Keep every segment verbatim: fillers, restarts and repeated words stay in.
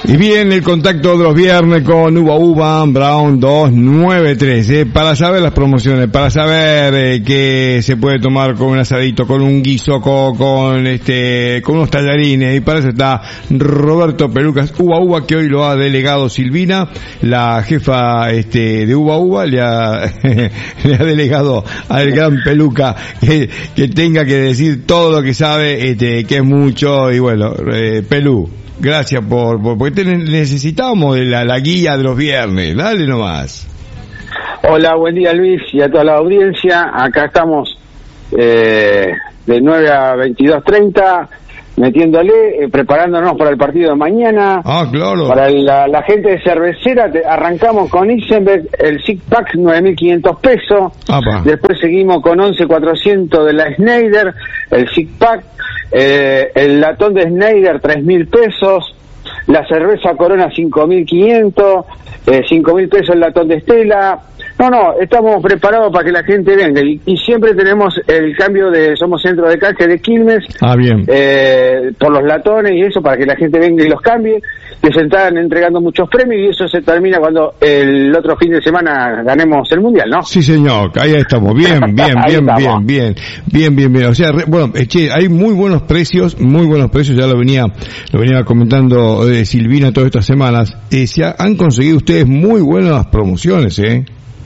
Y bien, el contacto de los viernes con Uva Uva Brown dos nueve tres, eh, para saber las promociones, para saber eh, qué se puede tomar con un asadito, con un guiso, con, con este, con unos tallarines, y para eso está Roberto Pelucas Uva Uva, que hoy lo ha delegado Silvina, la jefa este de Uva Uva, le ha, le ha delegado al gran Peluca que, que tenga que decir todo lo que sabe, este, que es mucho, y bueno, eh, Pelú. Gracias por, por porque te necesitamos de la, la guía de los viernes. Dale nomás. Hola, buen día Luis y a toda la audiencia. Acá estamos eh, de nueve a veintidós treinta metiéndole, eh, preparándonos para el partido de mañana. Ah, claro. Para la, la gente de cervecera, te, arrancamos con Isenberg, el Six Pack, nueve mil quinientos pesos. Apa. Después seguimos con once mil cuatrocientos de la Schneider, el Six Pack. Eh, el latón de Schneider, tres mil pesos. La cerveza Corona, cinco mil quinientos. Eh, cinco mil pesos el latón de Estela. No, no, estamos preparados para que la gente venga. Y, y siempre tenemos el cambio de, somos centro de canje de Quilmes. Ah, bien. Eh, por los latones y eso, para que la gente venga y los cambie. Que se están entregando muchos premios y eso se termina cuando el otro fin de semana ganemos el Mundial, ¿no? Sí, señor, ahí estamos. Bien, bien, bien, bien, bien, bien, bien, bien. O sea, re, bueno, che, hay muy buenos precios, muy buenos precios, ya lo venía, lo venía comentando eh, Silvina todas estas semanas. Eh, se ha, han conseguido ustedes muy buenas promociones, ¿eh?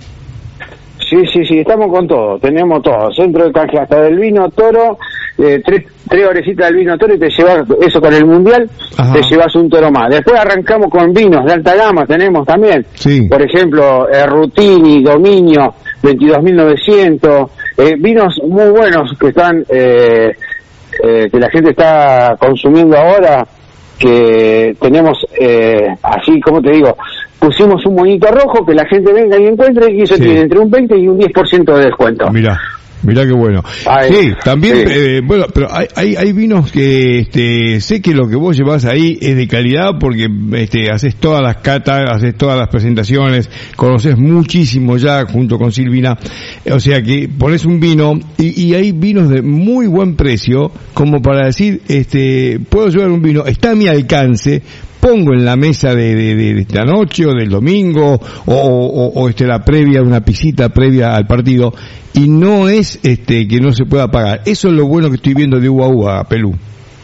Sí, sí, sí, estamos con todo, tenemos todo, centro de canje hasta del vino toro, eh, tres, tres orecitas del vino toro y te llevas eso con el Mundial. Ajá. Te llevas un toro más. Después arrancamos con vinos de alta gama, tenemos también, sí. Por ejemplo, eh, Rutini, Dominio, veintidós mil novecientos, eh, vinos muy buenos que están, eh, eh, que la gente está consumiendo ahora, que tenemos, eh, así como te digo, pusimos un monito rojo que la gente venga y encuentre y eso sí. Tiene entre un veinte y un diez por ciento de descuento. Mirá, mirá qué bueno. Ay, sí, también, sí. Eh, bueno, pero hay, hay, hay vinos que, este, sé que lo que vos llevas ahí es de calidad porque, este, haces todas las catas, haces todas las presentaciones, conoces muchísimo ya junto con Silvina, o sea que pones un vino y, y hay vinos de muy buen precio como para decir, este, puedo llevar un vino, está a mi alcance, pongo en la mesa de, de, de esta noche o del domingo o, o, o este la previa, una pisita previa al partido y no es este que no se pueda pagar. Eso es lo bueno que estoy viendo de Uva Uva, Pelú.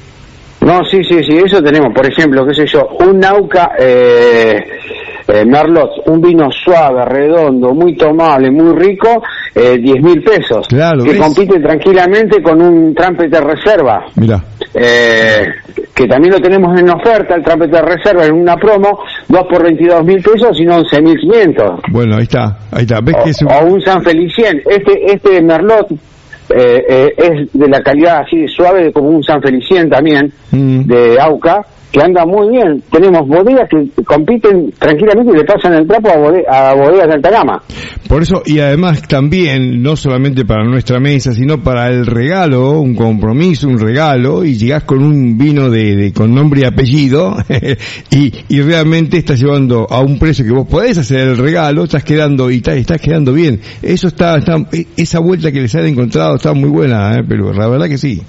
No, sí, sí, sí, eso tenemos. Por ejemplo, qué sé yo, un Nauca eh, eh, Merlot, un vino suave, redondo, muy tomable, muy rico, eh, diez mil pesos. Claro, que ¿ves? Compite tranquilamente con un Trumpet de reserva. Mira. Eh, que también lo tenemos en oferta, el Trumpet de reserva en una promo, dos por veintidós mil pesos y no once mil quinientos. Bueno, ahí está, ahí está. ¿Ves o, que es un... o un San Felicien. Este, este Merlot eh, eh, es de la calidad así suave como un San Felicien también, mm. de Auca, que anda muy bien. Tenemos bodegas que compiten tranquilamente y le pasan el trapo a, bode- a bodegas de alta gama. Por eso, y además también, no solamente para nuestra mesa, sino para el regalo, un compromiso, un regalo, y llegás con un vino de, de con nombre y apellido, y, y realmente estás llevando a un precio que vos podés hacer el regalo, estás quedando, y está, estás quedando bien. Eso está, está, esa vuelta que les han encontrado está muy buena, ¿eh? Pero la verdad que sí.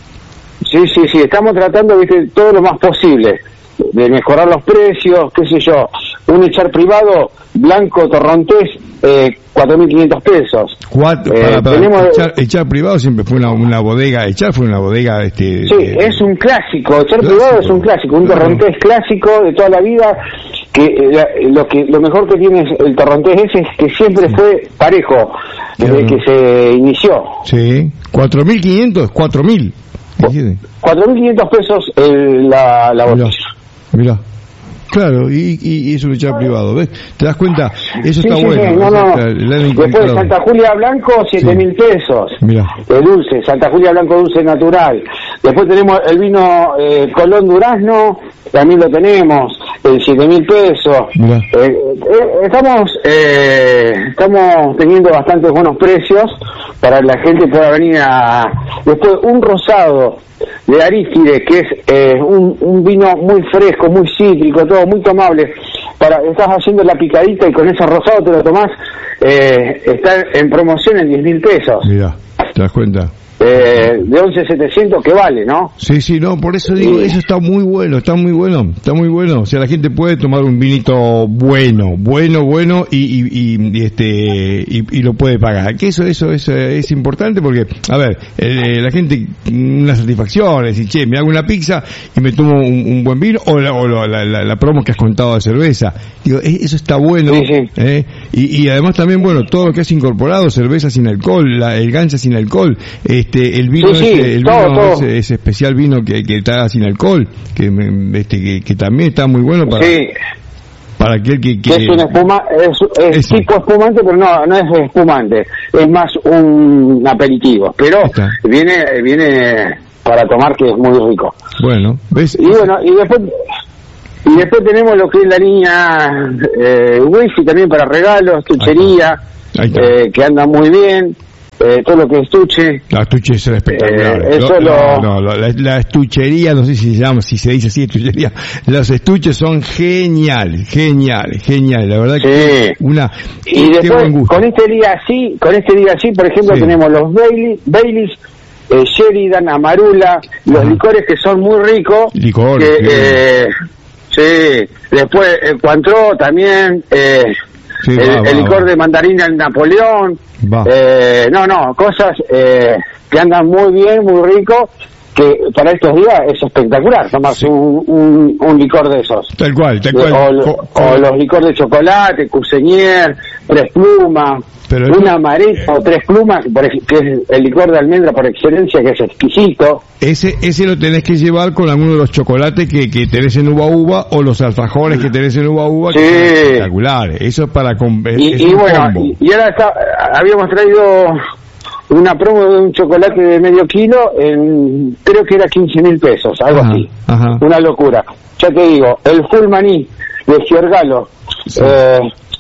Sí, sí, sí, estamos tratando, viste, todo lo más posible, de mejorar los precios, qué sé yo, un echar privado, blanco, torrontés, eh, cuatro mil quinientos pesos. Cuatro, eh, para, para, tenemos... echar, echar privado siempre fue una, una bodega, echar fue una bodega, este... Sí, de, es un clásico, echar clásico. privado es un clásico, un Claro. torrontés clásico de toda la vida, que eh, lo que lo mejor que tiene el torrontés ese es que siempre sí. fue parejo, desde claro. que se inició. Sí, cuatro mil quinientos, cuatro mil. cuatro mil quinientos pesos el, la, la botella. Mirá. Claro, y, y, y es un echar privado, ¿ves? ¿Te das cuenta? Eso sí, está sí, bueno. Sí, no, no. Está, después Santa Julia Blanco, siete mil sí. pesos. Mirá. De dulce, Santa Julia Blanco dulce natural. Después tenemos el vino eh, Colón Durazno, también lo tenemos, en siete mil pesos. Eh, eh, estamos eh, estamos teniendo bastantes buenos precios para que la gente pueda venir a... Después un rosado de Arístide, que es eh, un, un vino muy fresco, muy cítrico, todo muy tomable. Para estás haciendo la picadita y con ese rosado te lo tomás, eh, está en promoción en diez mil pesos. Mira, ¿te das cuenta? eh, de once setecientos que vale, ¿no? Sí, sí, no, por eso digo, eso está muy bueno, está muy bueno, está muy bueno. O sea, la gente puede tomar un vinito bueno, bueno, bueno y, y, y, y este y, y lo puede pagar. Que eso, eso, eso es importante porque, a ver, eh, la gente, una satisfacción, es decir, che, me hago una pizza y me tomo un, un buen vino o, la, o la, la, la promo que has contado de cerveza. Digo, eso está bueno. Sí, sí. ¿eh? Y, y además también, bueno, todo lo que has incorporado, cerveza sin alcohol, la, el gancha sin alcohol, este, el vino, sí, sí, ese, el todo, vino todo. Ese, ese especial vino que, que está sin alcohol, que, este, que, que también está muy bueno para, sí. para aquel que, que... Es un espuma, es, es Eso. tipo espumante, pero no, no es espumante, es más un aperitivo, pero Está. viene, viene para tomar, que es muy rico. Bueno, ¿ves? Y bueno, y después, y después tenemos lo que es la línea eh, wifi también para regalos, tuchería, Ahí está. eh, que anda muy bien, eh, todo lo que es tuche. La estuche es espectacular. Eh, eso no, lo- no, no, la, la estuchería, no sé si se llama, si se dice así, estuchería. Los estuches son geniales, geniales, geniales. La verdad Sí. que una... Y qué después, buen gusto. con este día así, con este día así, por ejemplo, Sí. tenemos los Bailey, Baileys, eh, Sheridan, Amarula, los Ajá. licores que son muy ricos. Licores, que, sí. eh, sí. Después, el Cointreau también, eh, Sí, el, va, el va, licor va. de mandarina, el Napoleón. Va. Eh, no, no, cosas eh, que andan muy bien, muy rico, que para estos días es espectacular tomarse Sí. un, un, un licor de esos. Tal cual, tal cual. O, Co- o co- los licores de chocolate, Cusenier, Tres Plumas, Pero- una amareta o Tres Plumas, por ej- que es el licor de almendra por excelencia, que es exquisito. Ese, ese lo tenés que llevar con alguno de los chocolates que, que tenés en uva uva o los alfajores que tenés en uva uva, que Sí. son espectaculares. Eso es para... com- Y, es y un bueno, combo. y, y ahora está- habíamos traído una promo de un chocolate de medio kilo en, creo que era quince mil pesos, algo Ajá, así. ajá. Una locura. Ya te digo, el full maní de Giorgalo, Sí. eh,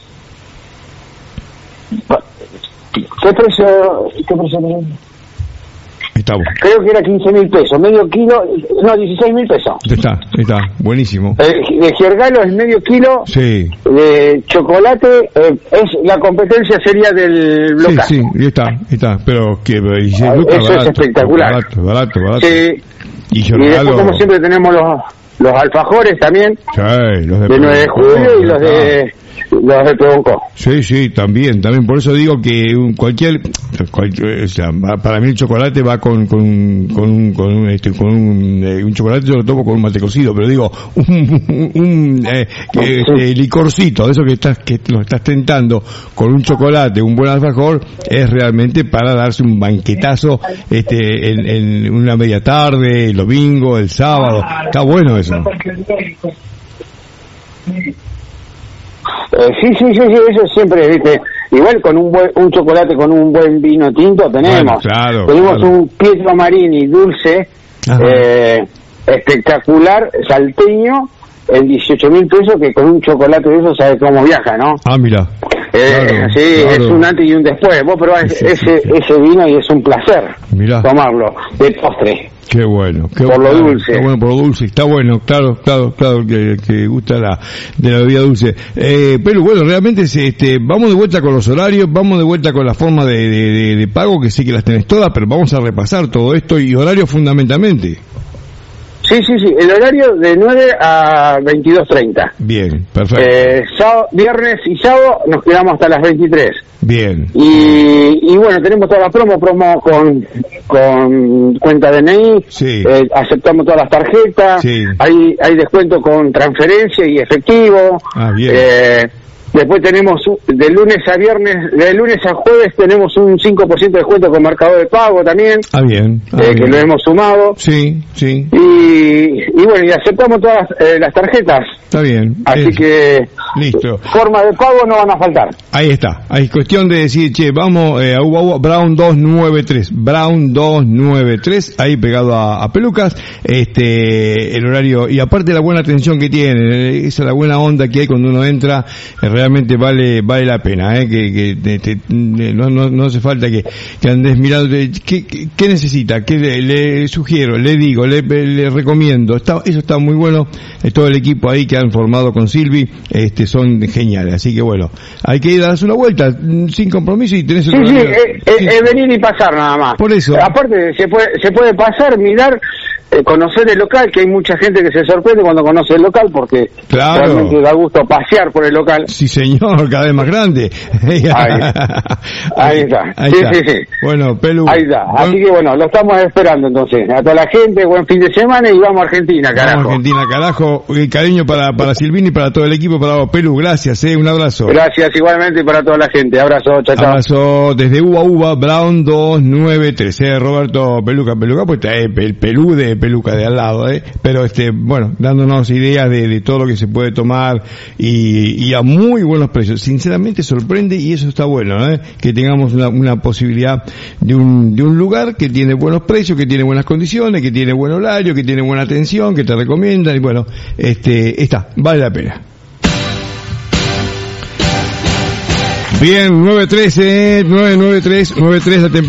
¿qué precio? ¿Qué precio tenía? Está bueno. Creo que era quince mil pesos, medio kilo, no, dieciséis mil pesos. Está, está, buenísimo. Eh, de Giorgalo es medio kilo Sí, de chocolate, eh, es la competencia sería del sí, local. sí, y está, y está. Pero que dieciséis Ah, lucas, eso es barato, espectacular. Barato, barato, barato. Sí. Y Y yo después, regalo... como siempre, tenemos los, los alfajores también, Sí, los de, de nueve de julio y los Ah. de los de Peonco. Sí, sí, también, también. Por eso digo que un- cualquier, cualquier- o sea, va- para mí el chocolate va con con con un, con un, este, con un, eh, un chocolate yo lo tomo con un mate cocido, pero digo un, un, un, eh, que, este, licorcito, de eso que estás que lo estás tentando con un chocolate, un buen alfajor, es realmente para darse un banquetazo, este, en, en una media tarde, el domingo, el sábado. Está bueno eso. Eh, sí, sí, sí, sí, eso siempre, viste, igual con un buen, un chocolate con un buen vino tinto tenemos. Bueno, claro, tenemos claro. un Pietro Marini dulce, Ajá. eh, espectacular, salteño, en dieciocho mil pesos, que con un chocolate de eso sabe cómo viaja, ¿no? Ah, mira. Eh, Claro, sí, claro. es un antes y un después. Vos probás Sí, sí, ese, sí. ese vino y es un placer Mirá. tomarlo de postre. Qué bueno, qué Por lo bueno, dulce. Está bueno por lo dulce, está bueno, claro, claro, claro, que, que gusta la, de la bebida dulce. Eh, pero bueno, realmente es, este, vamos de vuelta con los horarios, vamos de vuelta con la forma de, de, de, de pago, que sé que las tenés todas, pero vamos a repasar todo esto y horarios fundamentalmente. Sí, sí, sí, el horario de nueve a veintidós treinta. Bien, perfecto. Eh, sábado, viernes y sábado nos quedamos hasta las veintitrés. Bien. Y, y bueno, tenemos toda la promo, promo con, con cuenta D N I, Sí. eh, aceptamos todas las tarjetas, Sí. hay, hay descuento con transferencia y efectivo. Ah, bien. Eh, después tenemos un- de lunes a viernes, de lunes a jueves tenemos un cinco por ciento de descuento con marcador de pago también, Ah, bien. Ah, eh, que bien. lo hemos sumado. Sí, sí, Y, y bueno, y aceptamos todas las, eh, las tarjetas, está bien. así Es- que Listo. forma de pago no van a faltar. Ahí está, hay cuestión de decir, che, vamos eh, a Uva Uva, Brown dos noventa y tres, Brown dos noventa y tres, ahí pegado a, a Pelucas, este, el horario, y aparte la buena atención que tiene, eh, esa es la buena onda que hay cuando uno entra, eh, realmente vale vale la pena, ¿eh? Que, que te, te, no, no, no hace falta que, que andes mirando. ¿Qué, qué, qué necesita? ¿Qué le, le sugiero? Le digo, le, le recomiendo. Está, eso está muy bueno. Todo el equipo ahí que han formado con Silvi, este, son geniales. Así que bueno, hay que ir a darse una vuelta sin compromiso y tenés... Sí, sí, es, sí. es venir y pasar nada más. Por eso. Aparte, se puede, se puede pasar, mirar, eh, conocer el local, que hay mucha gente que se sorprende cuando conoce el local, porque claro, realmente da gusto pasear por el local. Sí, señor, cada vez más grande. ahí, ahí está. Ahí sí, está. sí, sí. Bueno, Pelu. Ahí está. Así bueno, que bueno, lo estamos esperando entonces. A toda la gente, buen fin de semana y vamos a Argentina, carajo. Vamos a Argentina, carajo. Cariño para, para Silvini y para todo el equipo, para vos, Pelu. Gracias, eh. Un abrazo. Gracias igualmente para toda la gente. Abrazo, chao, chao. Abrazo desde Uva Uva, Brown dos nueve tres. Eh, Roberto Peluca, Peluca, pues está eh, el Pelú de Peluca de al lado, eh. Pero este, bueno, dándonos ideas de, de todo lo que se puede tomar y, y a muy buenos precios. Sinceramente sorprende y eso está bueno, eh. Que tengamos una, una posibilidad de un, de un lugar que tiene buenos precios, que tiene buenas condiciones, que tiene buen horario, que tiene buena atención, que te recomiendan y bueno, este, está, vale la pena. Bien, nueve trece, nueve nueve tres, nueve tres la temperatura.